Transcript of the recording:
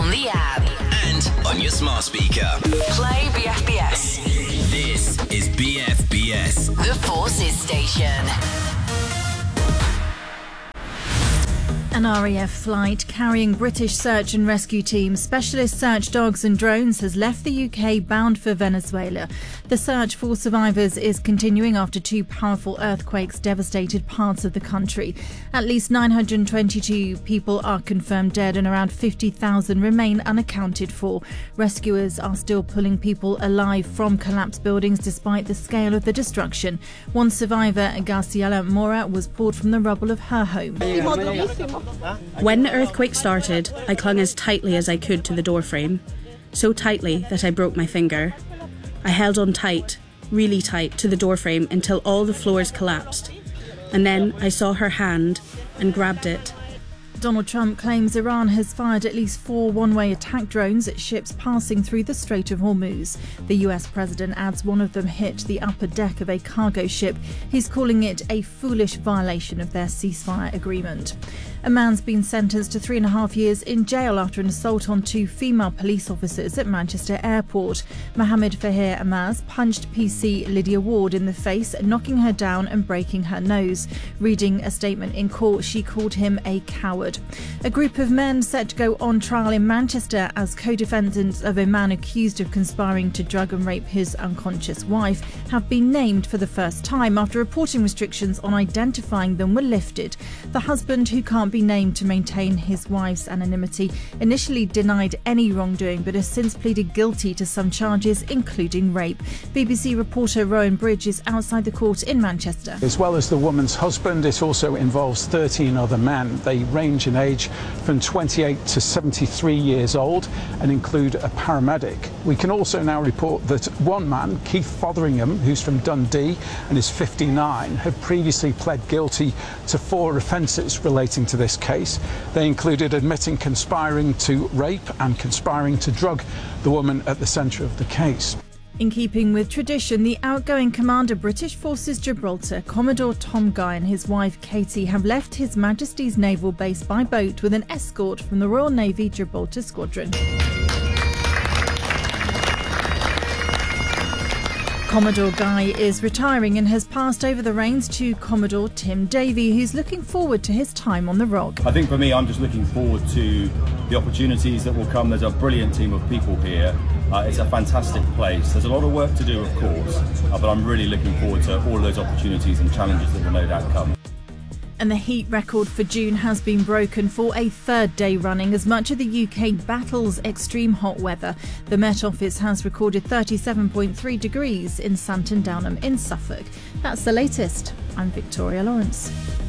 on the app and on your smart speaker. Play BFBS. This is BFBS, The Forces Station. An RAF flight carrying British search and rescue teams, specialist search dogs and drones has left the UK bound for Venezuela. The search for survivors is continuing after two powerful earthquakes devastated parts of the country. At least 922 people are confirmed dead and around 50,000 remain unaccounted for. Rescuers are still pulling people alive from collapsed buildings despite the scale of the destruction. One survivor, Graciela Mora, was pulled from the rubble of her home. When the earthquake started, I clung as tightly as I could to the doorframe, so tightly that I broke my finger. I held on tight, really tight, to the doorframe until all the floors collapsed, and then I saw her hand and grabbed it. Donald Trump claims Iran has fired at least 4 one-way attack drones at ships passing through the Strait of Hormuz. The US president adds one of them hit the upper deck of a cargo ship. He's calling it a foolish violation of their ceasefire agreement. A man's been sentenced to 3.5 years in jail after an assault on 2 female police officers at Manchester Airport. Mohammed Fahir Amaz punched PC Lydia Ward in the face, knocking her down and breaking her nose. Reading a statement in court, she called him a coward. A group of men set to go on trial in Manchester as co-defendants of a man accused of conspiring to drug and rape his unconscious wife have been named for the first time after reporting restrictions on identifying them were lifted. The husband, who can't be named to maintain his wife's anonymity, initially denied any wrongdoing but has since pleaded guilty to some charges, including rape. BBC reporter Rowan Bridge is outside the court in Manchester. As well as the woman's husband, it also involves 13 other men. They range in age from 28 to 73 years old and include a paramedic. We can also now report that one man, Keith Fotheringham, who's from Dundee and is 59, had previously pled guilty to 4 offences relating to this case. They included admitting conspiring to rape and conspiring to drug the woman at the centre of the case. In keeping with tradition, the outgoing Commander British Forces Gibraltar, Commodore Tom Guy, and his wife Katie have left His Majesty's Naval Base by boat with an escort from the Royal Navy Gibraltar Squadron. Commodore Guy is retiring and has passed over the reins to Commodore Tim Davey, who's looking forward to his time on the Rock. I think for me, I'm just looking forward to the opportunities that will come. There's a brilliant team of people here. It's a fantastic place. There's a lot of work to do, of course, but I'm really looking forward to all of those opportunities and challenges that will no doubt come. And the heat record for June has been broken for a 3rd day running as much of the UK battles extreme hot weather. The Met Office has recorded 37.3 degrees in Santon Downham in Suffolk. That's the latest. I'm Victoria Lawrence.